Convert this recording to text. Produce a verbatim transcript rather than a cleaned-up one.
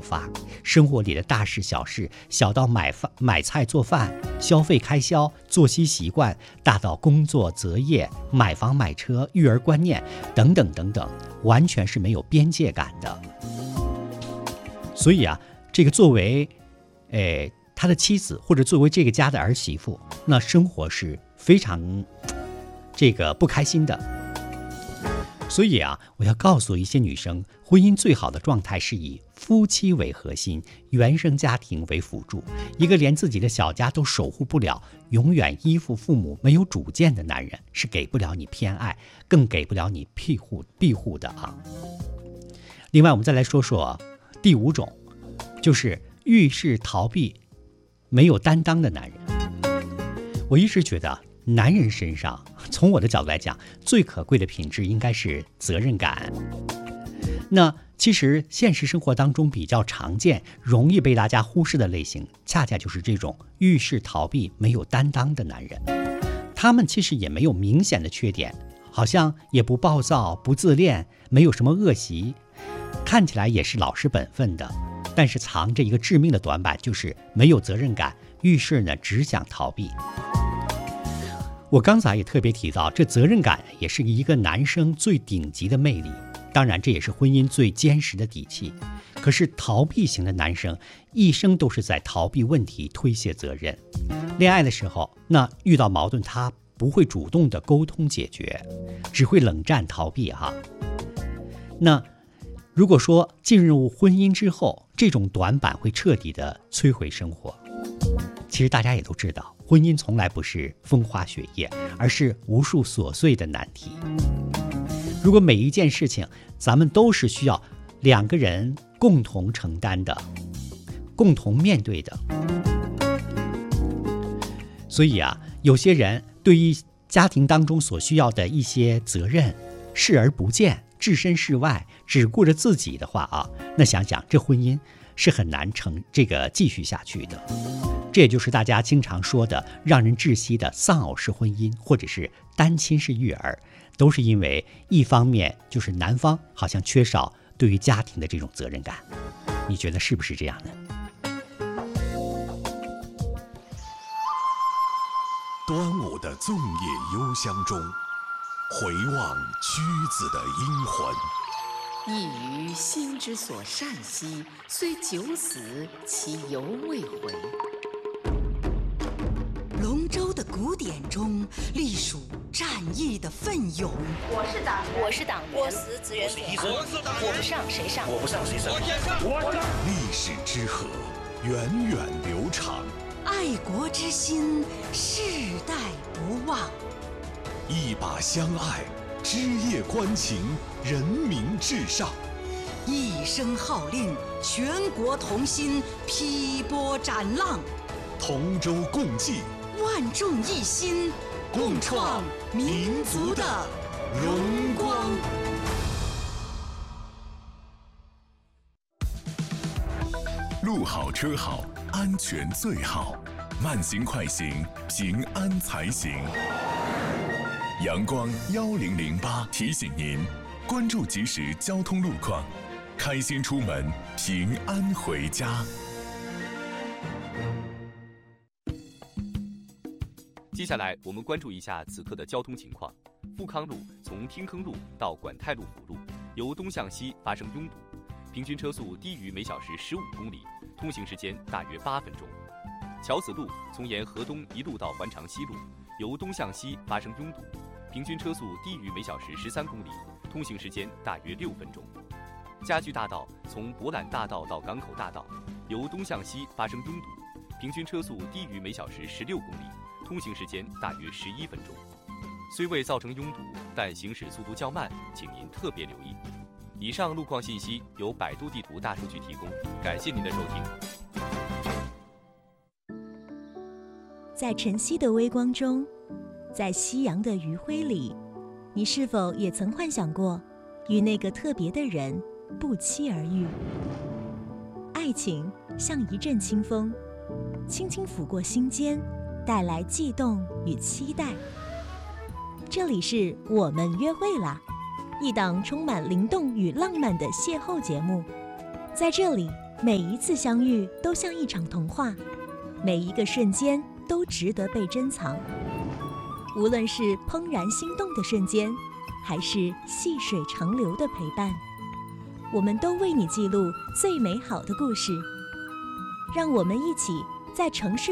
发，生活里的大事小事，小到买饭、买菜做饭、消费开销、作息习惯，大到工作择业、买房买车、育儿观念等等等等，完全是没有边界感的。所以啊，这个作为，诶，他的妻子或者作为这个家的儿媳妇，那生活是非常这个不开心的。所以啊，我要告诉一些女生，婚姻最好的状态是以夫妻为核心，原生家庭为辅助。一个连自己的小家都守护不了，永远依附父母、没有主见的男人，是给不了你偏爱，更给不了你庇护庇护的啊。另外，我们再来说说第五种，就是遇事逃避、没有担当的男人。我一直觉得，男人身上，从我的角度来讲，最可贵的品质应该是责任感。那其实现实生活当中比较常见、容易被大家忽视的类型，恰恰就是这种遇事逃避、没有担当的男人。他们其实也没有明显的缺点，好像也不暴躁、不自恋，没有什么恶习，看起来也是老实本分的。但是藏着一个致命的短板，就是没有责任感，遇事呢只想逃避。我刚才也特别提到，这责任感也是一个男生最顶级的魅力，当然这也是婚姻最坚实的底气。可是逃避型的男生一生都是在逃避问题、推卸责任。恋爱的时候，那遇到矛盾他不会主动的沟通解决，只会冷战逃避哈。那如果说进入婚姻之后，这种短板会彻底的摧毁生活。其实大家也都知道，婚姻从来不是风花雪月，而是无数琐碎的难题。如果每一件事情咱们都是需要两个人共同承担的、共同面对的，所以啊，有些人对于家庭当中所需要的一些责任视而不见，置身事外，只顾着自己的话啊，那想想这婚姻是很难成这个继续下去的。这也就是大家经常说的让人窒息的丧偶式婚姻，或者是单亲式育儿，都是因为一方面就是男方好像缺少对于家庭的这种责任感。你觉得是不是这样呢？ 端午的粽叶幽香中，回望屈子的阴魂。 一于心之所善兮，虽九死，其犹未回。 龙舟的鼓点中，隶属战役的奋勇。 我是党员， 我是党员，我死只愿死， 我是党员， 我不上谁上， 我不上谁上，我先上，我上。 历史之河，源远流长。 爱国之心，世代不忘。 一把相爱，枝叶关情，人民至上。 一声号令，全国同心，劈波斩浪。 同舟共济， 万众一心，共创民族的荣光。 路好车好，安全最好。慢行快行，平安才行。阳光幺零零八提醒您，关注即时交通路况，开心出门，平安回家。 接下来我们关注一下此刻的交通情况。富康路从天坑路到管泰路辅路，由东向西发生拥堵，平均车速低于每小时十五公里，通行时间大约八分钟。桥子路从沿河东一路到环长西路，由东向西发生拥堵，平均车速低于每小时十三公里，通行时间大约六分钟。家具大道从博览大道到港口大道，由东向西发生拥堵，平均车速低于每小时十六公里，通行时间大约十一分钟。虽未造成拥堵，但行驶速度较慢，请您特别留意。以上路况信息由百度地图大数据提供，感谢您的收听。 在晨曦的微光中，在夕阳的余晖里，你是否也曾幻想过与那个特别的人不期而遇？爱情像一阵清风，轻轻拂过心间，带来悸动与期待。这里是我们约会啦，一档充满灵动与浪漫的邂逅节目。在这里， 每一次相遇都像一场童话，每一个瞬间都值得被珍藏。无论是怦然心动的瞬间，还是细水长流的陪伴，我们都为你记录最美好的故事。让我们一起在城市